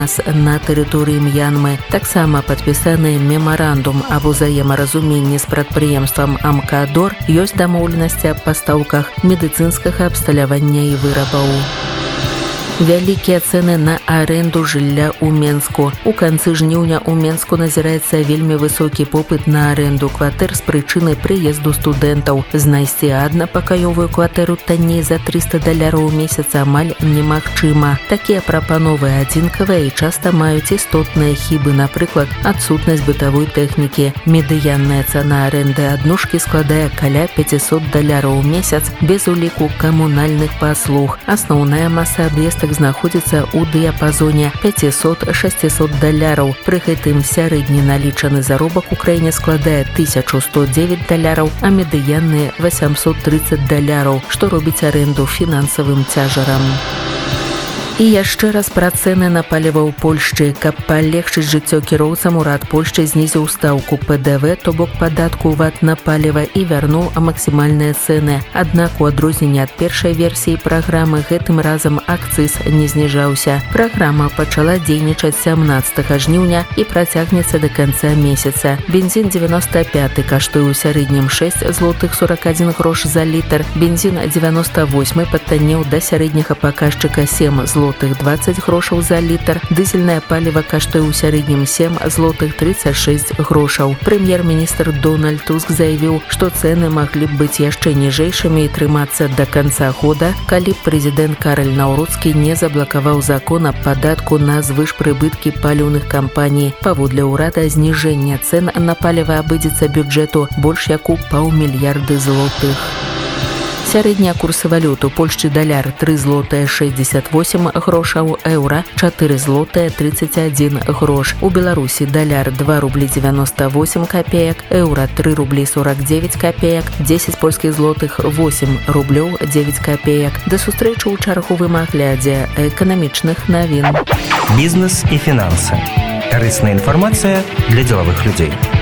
на тэрыторыі М'янмы. Таксама падпісаны мемарандум аб узаемаразуменні з прадпрыемствам Амкадор, ёсць дамоўленасці аб пастаўках медыцынскага абсталявання і вырабаў. Вялікія цэны на аренду жылля ў Менску. У канцы жніўня ў Менску назіраецца вельмі высокі попыт на аренду кватэр з прычыны прыезду студэнтаў. Знайсці аднапакаёвую кватэру танней за $300 у месяц амаль немагчыма. Такія прапановы адзінкавыя і часта маюць істотныя хібы, напрыклад, адсутнасць бытавой тэхнікі. Медыянная цана аренды аднушкі складае каля $500 у месяц без уліку камунальных паслуг. Асноўная маса аб'ездак знаходзіцца ў дыяпазоне $500–600. Пры гэтым сярэдні налічаны заробак у краіне складае $1109, а медыянны $830, што робіць аренду фінансавым цяжарам. І яшчэ раз пра цэны на паліва ў Польшчы. Каб палегчыць жыццё кіроўцам, урад Польшчы знізіў стаўку ПДВ, то бок падатку ВАТ на паліва, і вярнуў максімальныя цэны. Аднак у адрозненне ад першай версіі праграмы гэтым разам акцыз не зніжаўся. Праграма пачала дзейнічаць 17 жніўня і працягнецца да канца месяца. Бензін 95 каштуе ў сярэднім $6,41 за літр. Бензін 98 падтаннеў да сярэдняга паказчыка $7,20 за літр. Дызельнае паліва каштуе ў сярэднім $7,36. Прэм'ер-міністр Дональд Туск заявіў, што цэны маглі б быць яшчэ ніжэйшымі і трымацца да канца года, калі б прэзідэнт Карэль Наўродскі не заблакаваў закон аб падатку на звышпрыбыткі паліўных кампаній. Паводле ўрада, зніжэнне цэн на паліва абыдзецца бюджэту больш як у $500 мільярдаў. Сярэднія курсы валют у Польшчы: даляр $3,68, еўра $4,31. У Беларусі даляр $2,98, еўра $3,49, 10 польскіх злотых $8,09. Да сустрэчы ў чарговым аглядзе эканамічных навін. Бізнес і фінансы. Карысная інфармацыя для дзелавых людзей.